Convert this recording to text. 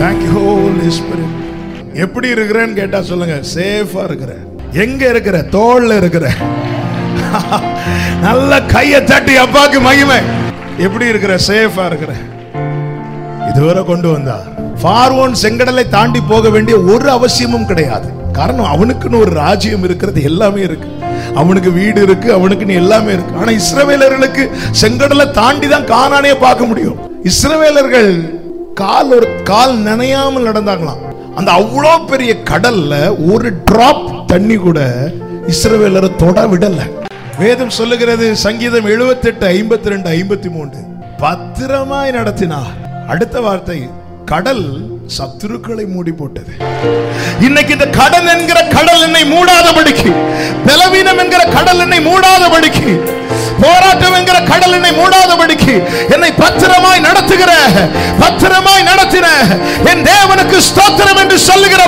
Thank you Holy Spirit. எப்படி இருக்கிறேன்னு கேட்டா சொல்லுங்க. சேஃபா இருக்கிறேன். எங்க இருக்கிற? தோள்ல இருக்கிற. நல்ல கையை தட்டி அப்பாக்கு மகிமை. எப்படி இருக்கிற? சேஃபா இருக்கிற. இதுவரை கொண்டு வந்தா பார்வோன் செங்கடலை தாண்டி போக வேண்டிய ஒரு அவசியமும் கிடையாது. காரணம் அவனுக்குன்னு ஒரு ராஜ்யம் இருக்கிறது, எல்லாமே இருக்கு. அவனுக்கு வீடு இருக்கு, அவனுக்குன்னு எல்லாமே இருக்கு. ஆனா இஸ்ரவேலர்களுக்கு செங்கடலை தாண்டி தான் கானானே பார்க்க முடியும். இஸ்ரவேலர்கள் ஒரு கால் நனையாமல் நடந்தாங்களாம். அந்த அவ்வளோ பெரிய கடல்ல ஒரு டிராப் தண்ணி கூட இஸ்ரவேலரை தொட விடல. வேதம் சொல்லுகிறது, சங்கீதம் 78, 52, 53, பத்திரமாய் நடத்தினார். அடுத்த வார்த்தை, கடல் சத்துருக்களை மூடி போட்டது. இன்னைக்கு இந்த கடல் என்கிற கடல் என்னை மூடாதபடிக்கு, பலவீனம் என்கிற கடல் என்னை மூடாதபடிக்கு, போராட்டம் என்கிற கடல் என்னை மூடாதபடிக்கு என்னை பத்திரமாய் நடத்துகிற, பத்திரமாய் நடத்தின என் தேவனுக்கு ஸ்தோத்திரம் என்று சொல்லுகிற